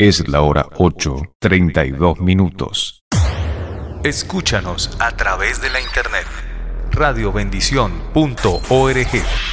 Es la hora 8:32. Escúchanos a través de la internet radiobendición.org.